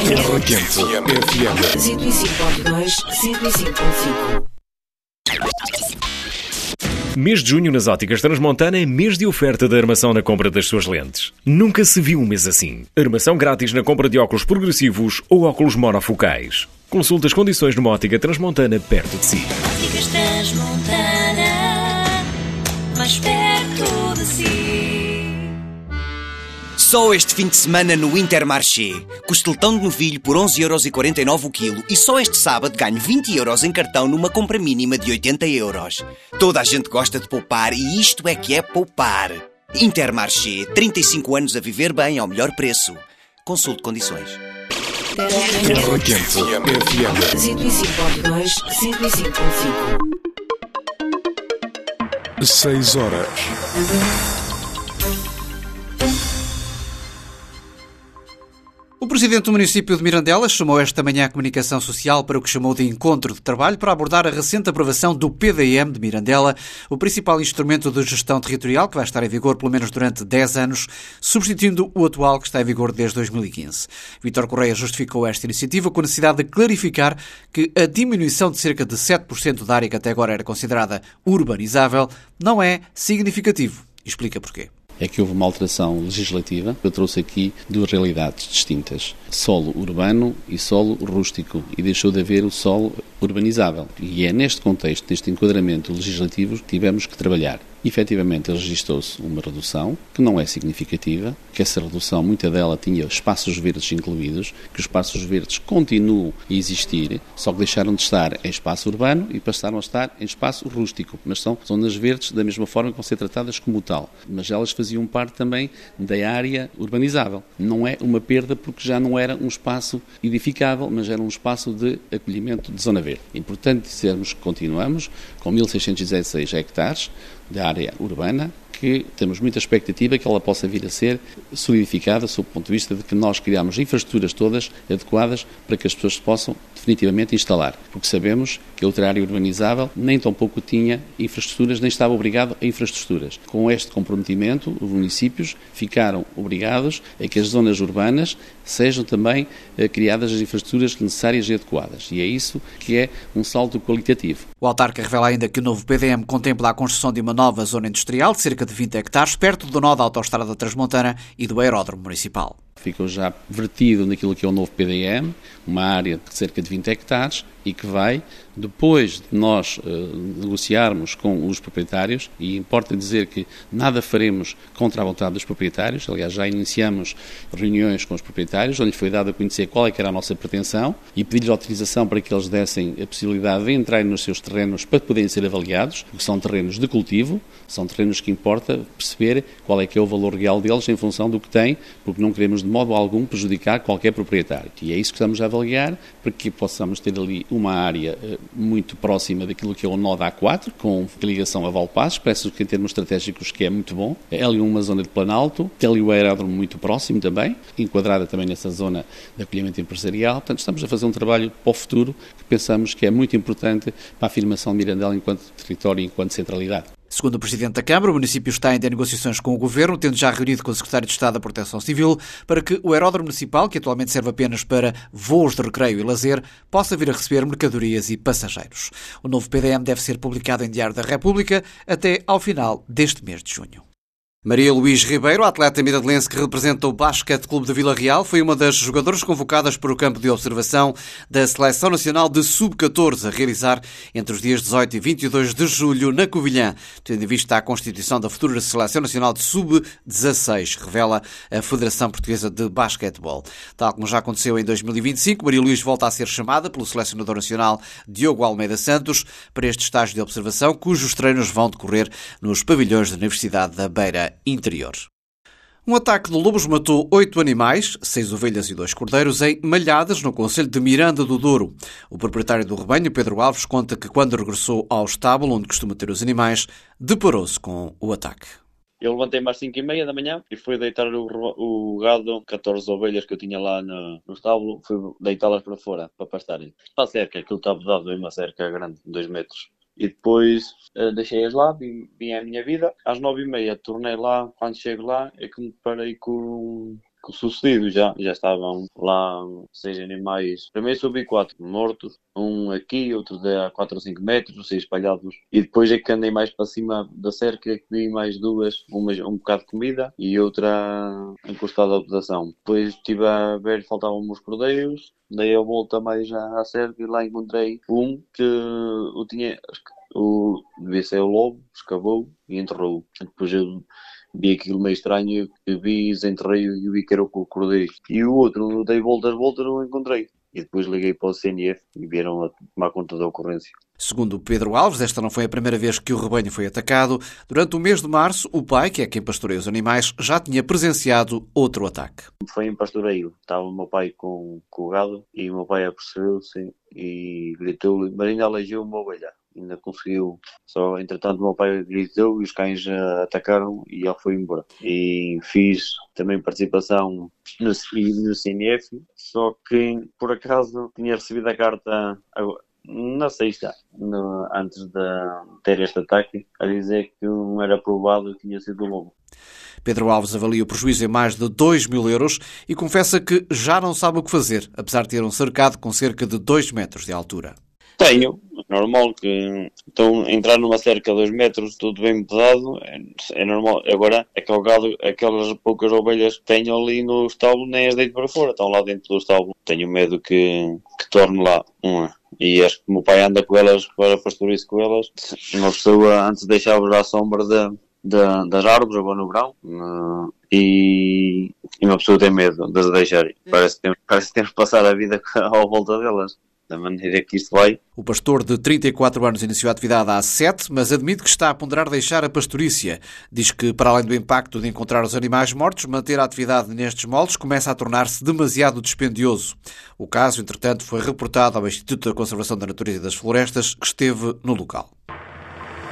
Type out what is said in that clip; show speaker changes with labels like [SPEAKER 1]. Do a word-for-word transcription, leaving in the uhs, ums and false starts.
[SPEAKER 1] Terra Quente F M.
[SPEAKER 2] cento e cinco ponto dois, cento e cinco ponto cinco.
[SPEAKER 3] Mês de junho nas óticas Transmontana é mês de oferta de armação na compra das suas lentes. Nunca se viu um mês assim. Armação grátis na compra de óculos progressivos ou óculos monofocais. Consulte as condições numa ótica Transmontana perto de si.
[SPEAKER 4] Óticas Transmontana, mais perto de si.
[SPEAKER 5] Só este fim de semana no Intermarché. Costeletão de novilho por onze euros e quarenta e nove o quilo e só este sábado ganho vinte euros em cartão numa compra mínima de oitenta euros. Toda a gente gosta de poupar e isto é que é poupar. Intermarché, trinta e cinco anos a viver bem ao melhor preço. Consulte condições.
[SPEAKER 1] Terra Quente F M.
[SPEAKER 2] cento e cinco ponto dois, cento e cinco ponto cinco.
[SPEAKER 1] Seis horas.
[SPEAKER 6] O Presidente do município de Mirandela chamou esta manhã a comunicação social para o que chamou de encontro de trabalho para abordar a recente aprovação do P D M de Mirandela, o principal instrumento de gestão territorial que vai estar em vigor pelo menos durante dez anos, substituindo o atual que está em vigor desde dois mil e quinze. Vítor Correia justificou esta iniciativa com a necessidade de clarificar que a diminuição de cerca de sete por cento da área que até agora era considerada urbanizável não é significativo. Explica porquê.
[SPEAKER 7] É que houve uma alteração legislativa que eu trouxe aqui duas realidades distintas. Solo urbano e solo rústico. E deixou de haver o solo urbanizável. E é neste contexto, neste enquadramento legislativo, que tivemos que trabalhar. Efetivamente, registou-se uma redução, que não é significativa, que essa redução, muita dela tinha espaços verdes incluídos, que os espaços verdes continuam a existir, só que deixaram de estar em espaço urbano e passaram a estar em espaço rústico. Mas são zonas verdes da mesma forma que vão ser tratadas como tal. Mas elas faziam parte também da área urbanizável. Não é uma perda porque já não era um espaço edificável, mas era um espaço de acolhimento de zona verde. É importante dizermos que continuamos com mil seiscentos e dezesseis hectares da área urbana, que temos muita expectativa que ela possa vir a ser solidificada sob o ponto de vista de que nós criamos infraestruturas todas adequadas para que as pessoas se possam definitivamente instalar. Porque sabemos que a outra área urbanizável nem tão pouco tinha infraestruturas, nem estava obrigado a infraestruturas. Com este comprometimento, os municípios ficaram obrigados a que as zonas urbanas sejam também eh, criadas as infraestruturas necessárias e adequadas. E é isso que é um salto qualitativo.
[SPEAKER 6] O autarca revela ainda que o novo P D M contempla a construção de uma nova zona industrial de cerca de vinte hectares, perto do nó da autoestrada Transmontana e do aeródromo municipal.
[SPEAKER 7] Ficou já vertido naquilo que é o novo P D M, uma área de cerca de vinte hectares e que vai, depois de nós uh, negociarmos com os proprietários, e importa dizer que nada faremos contra a vontade dos proprietários, aliás já iniciamos reuniões com os proprietários, onde foi dado a conhecer qual é que era a nossa pretensão e pedir-lhes autorização para que eles dessem a possibilidade de entrarem nos seus terrenos para poderem ser avaliados, porque são terrenos de cultivo, são terrenos que importa perceber qual é que é o valor real deles em função do que têm, porque não queremos de modo algum prejudicar qualquer proprietário. E é isso que estamos a avaliar, para que possamos ter ali uma área uh, muito próxima daquilo que é o nó da A quatro, com ligação a Valpaz, parece que em termos estratégicos que é muito bom. É ali uma zona de Planalto, tem ali o aeródromo muito próximo também, enquadrada também nessa zona de acolhimento empresarial. Portanto, estamos a fazer um trabalho para o futuro que pensamos que é muito importante para a afirmação de Mirandela enquanto território e enquanto centralidade.
[SPEAKER 6] Segundo o Presidente da Câmara, o município está ainda em negociações com o Governo, tendo já reunido com o Secretário de Estado da Proteção Civil, para que o aeródromo municipal, que atualmente serve apenas para voos de recreio e lazer, possa vir a receber mercadorias e passageiros. O novo P D M deve ser publicado em Diário da República até ao final deste mês de junho. Maria Luís Ribeiro, a atleta miradelense que representa o Basquete Clube de Vila Real, foi uma das jogadoras convocadas para o campo de observação da Seleção Nacional de sub catorze, a realizar entre os dias dezoito e vinte e dois de julho na Covilhã, tendo em vista a constituição da futura Seleção Nacional de sub dezasseis, revela a Federação Portuguesa de Basquetebol. Tal como já aconteceu em dois mil e vinte e cinco, Maria Luís volta a ser chamada pelo selecionador nacional Diogo Almeida Santos para este estágio de observação, cujos treinos vão decorrer nos pavilhões da Universidade da Beira Interior. Um ataque de lobos matou oito animais, seis ovelhas e dois cordeiros, em Malhadas, no concelho de Miranda do Douro. O proprietário do rebanho, Pedro Alves, conta que quando regressou ao estábulo onde costuma ter os animais, deparou-se com o ataque.
[SPEAKER 8] Eu levantei-me às cinco e meia da manhã e fui deitar o, o gado, catorze ovelhas que eu tinha lá no, no estábulo, fui deitá-las para fora, para pastarem. Para a cerca, aquilo estava dado em uma cerca grande, dois metros. E depois uh, deixei-as lá, vim, vim à minha vida. Às nove e meia tornei lá, quando chego lá, é que me deparei com, sucedido já. Já estavam lá seis animais. Primeiro subi quatro mortos. Um aqui, outro de a quatro ou cinco metros, seis espalhados. E depois é que andei mais para cima da cerca, que vi mais duas. Uma, um bocado de comida e outra encostada à vedação. Depois estive a ver, faltavam uns cordeiros. Dei a volta mais à cerca e lá encontrei um que eu tinha... O, devia ser o lobo, escavou e enterrou. Depois eu vi aquilo meio estranho, eu vi, desenterrei e vi que era o cordeiro. E o outro, dei voltas, voltas, não encontrei. E depois liguei para o C N F e vieram a tomar conta da ocorrência.
[SPEAKER 6] Segundo Pedro Alves, esta não foi a primeira vez que o rebanho foi atacado. Durante o mês de março, o pai, que é quem pastoreia os animais, já tinha presenciado outro ataque.
[SPEAKER 8] Foi em pastoreio. Estava o meu pai com, com o gado e o meu pai apercebeu-se e gritou-lhe, mas ainda aleitou uma ovelha. Ainda conseguiu, só entretanto o meu pai gritou e os cães uh, atacaram e ele foi embora. E fiz também participação no, no C N F, só que por acaso tinha recebido a carta na sexta, no, antes de ter este ataque, a dizer que não era provado que tinha sido lobo.
[SPEAKER 6] Pedro Alves avalia o prejuízo em mais de dois mil euros e confessa que já não sabe o que fazer, apesar de ter um cercado com cerca de dois metros de altura.
[SPEAKER 8] Tenho, normal que então, entrar numa cerca de dois metros, tudo bem pesado, é, é normal. Agora, aquele gado, aquelas poucas ovelhas que tenho ali no estábulo, nem as deito para fora, estão lá dentro do estábulo. Tenho medo que, que torne lá uma. E acho que o meu pai anda com elas para pastorear com elas. Uma pessoa antes deixava-os à sombra de, de, das árvores, agora no verão, uh, e, e uma pessoa tem medo de as deixar. Parece que temos, parece que temos que passar a vida à volta delas. Da maneira que isto vai.
[SPEAKER 6] O pastor de trinta e quatro anos iniciou a atividade há sete, mas admite que está a ponderar deixar a pastorícia. Diz que, para além do impacto de encontrar os animais mortos, manter a atividade nestes moldes começa a tornar-se demasiado dispendioso. O caso, entretanto, foi reportado ao Instituto da Conservação da Natureza e das Florestas, que esteve no local.